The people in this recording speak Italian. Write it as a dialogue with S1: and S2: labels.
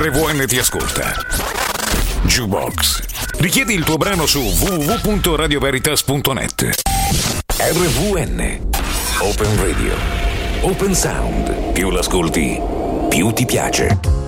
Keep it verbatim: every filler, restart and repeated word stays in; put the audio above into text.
S1: R V N ti ascolta. Jukebox. Richiedi il tuo brano su w w w punto radio veritas punto net. R V N. Open Radio. Open Sound. Più l'ascolti, più ti piace.